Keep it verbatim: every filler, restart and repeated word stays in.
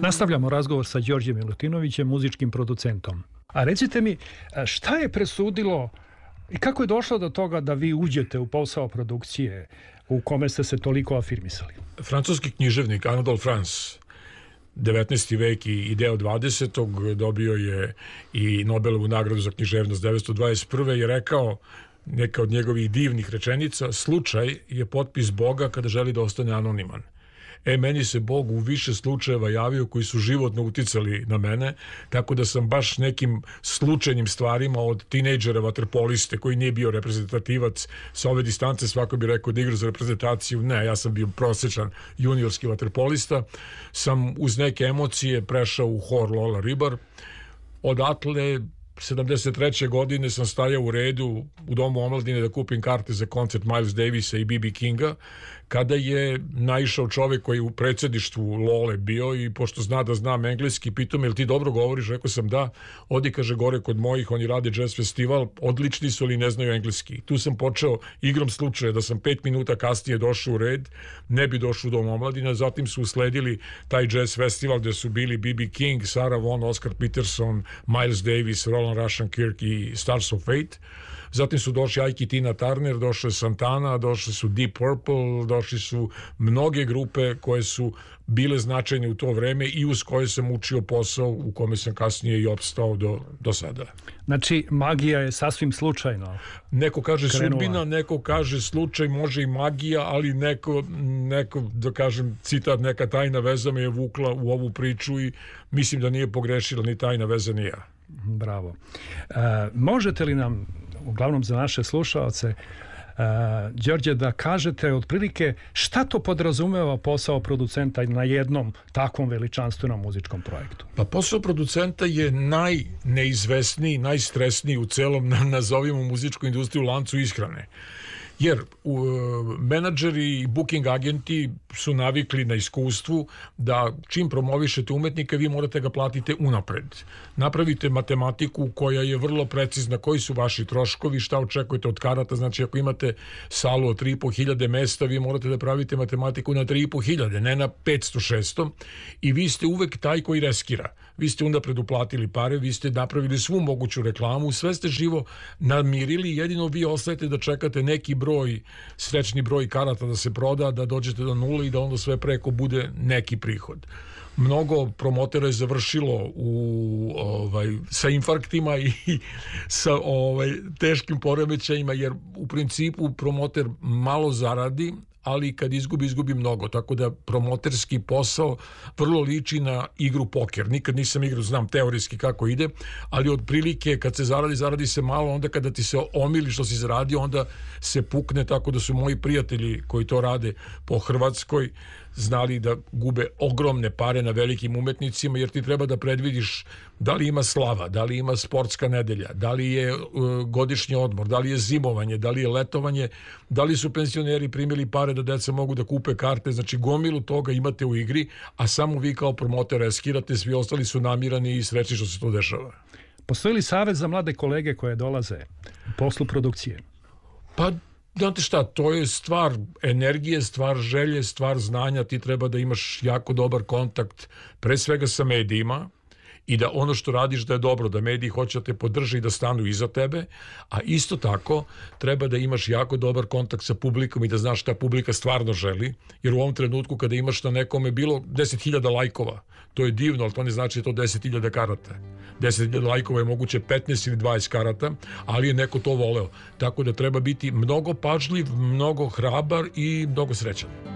Nastavljamo razgovor sa Đorđem Milutinovićem, muzičkim producentom. A recite mi, šta je presudilo i kako je došlo do toga da vi uđete u posao produkcije u kome ste se toliko afirmisali? Francuski književnik Anatole France, devetnaesti vek i deo dvadesetog dobio je i Nobelovu nagradu za književnost devetsto dvadeset prve je rekao, neka od njegovih divnih rečenica, slučaj je potpis Boga kada želi da ostane anoniman. E, meni se Bog u više slučajeva javio koji su životno uticali na mene, tako da sam baš nekim slučajnim stvarima od tinejdžera vaterpoliste koji nije bio reprezentativac sa ove distance, svako bi rekao da igra za reprezentaciju, ne, ja sam bio prosječan juniorski vaterpolista, sam uz neke emocije prešao u hor Lola Ribar. Odatle sedamdeset treće godine sam stajao u redu u Domu omladine da kupim karte za koncert Miles Davisa i B B Kinga, kada je naišao čovjek koji je u predsjedništvu Lole bio i pošto zna da znam engleski, pitao me, jel ti dobro govoriš? Rekao sam da. Odi, kaže, gore kod mojih, oni rade jazz festival, odlični su ali ne znaju engleski. Tu sam počeo igrom slučaja da sam pet minuta kasnije došao u red, ne bi došao u Dom omladine, zatim su usledili taj jazz festival gdje su bili B B King, Sarah Vaughan, Oscar Peterson, Miles Davis, Roland Rushton Kirk i Stars of Fate. Zatim su došli Ike i Tina Turner, došli Santana, došli su Deep Purple, došli su mnoge grupe koje su bile značajne u to vreme i uz koje sam učio posao u kome sam kasnije i opstao do, do sada. Znači, magija je sasvim slučajno. Neko kaže krenula. Sudbina, neko kaže slučaj, može i magija, ali neko, neko, da kažem, citat, neka tajna veza me je vukla u ovu priču i mislim da nije pogrešila ni tajna veza ni ja. Bravo. E, možete li nam, uglavnom za naše slušaoce, uh, Đorđe, da kažete otprilike šta to podrazumeva posao producenta na jednom takvom veličanstvenom muzičkom projektu? Pa posao producenta je najneizvesniji, najstresniji u celom, nazovimo muzičku industriju, lancu ishrane. Jer uh, menadžeri i booking agenti su navikli na iskustvu da čim promovišete umetnika vi morate ga platiti unapred. Napravite matematiku koja je vrlo precizna, koji su vaši troškovi, šta očekujete od karata, znači ako imate salu od tri i po hiljade mesta vi morate da pravite matematiku na tri i po hiljade, ne na petsto šesto i vi ste uvek taj koji reskira. Vi ste unapred uplatili pare, vi ste napravili svu moguću reklamu, sve ste živo namirili, jedino vi ostajete da čekate neki broj, srećni broj karata da se proda, da dođete do nule i da onda sve preko bude neki prihod. Mnogo promotera je završilo u, ovaj, sa infarktima i sa ovaj, teškim poremećajima, jer u principu promoter malo zaradi, ali kad izgubi, izgubi mnogo. Tako da promoterski posao vrlo liči na igru poker. Nikad nisam igrao, znam teorijski kako ide, ali otprilike kad se zaradi, zaradi se malo, onda kada ti se omili što si zaradio, onda se pukne, tako da su moji prijatelji koji to rade po Hrvatskoj znali da gube ogromne pare na velikim umetnicima, jer ti treba da predvidiš da li ima slava, da li ima sportska nedelja, da li je uh, godišnji odmor, da li je zimovanje, da li je letovanje, da li su penzioneri primili pare da deca mogu da kupe karte, znači gomilu toga imate u igri, a samo vi kao promoter reskirate, svi ostali su namirani i srećni što se to dešava. Postoji li savjet za mlade kolege koje dolaze u poslu produkcije? Pa znate šta, to je stvar energije, stvar želje, stvar znanja, ti treba da imaš jako dobar kontakt pre svega sa medijima i da ono što radiš da je dobro, da mediji hoće da te podrže i da stanu iza tebe, a isto tako treba da imaš jako dobar kontakt sa publikom i da znaš šta publika stvarno želi, jer u ovom trenutku kada imaš na nekome bilo deset hiljada lajkova, to je divno, ali to ne znači da je to deset hiljada karata. deset hiljada lajkova je moguće petnaest ili dvadeset karata, ali je neko to voleo. Tako da treba biti mnogo pažljiv, mnogo hrabar i mnogo srećan.